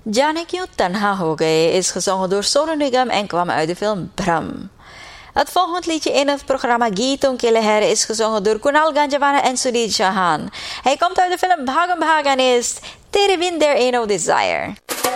Jaane Kyun Tanha Ho Gaye is gezongen door Sonu Nigam en kwam uit de film Bram. Het volgende liedje in het programma Geeton Keleher is gezongen door Kunal Ganjavana en Sudhir Chauhan. Hij komt uit de film Bhagam Bhag en is Tere Bin There Ain't No Desire.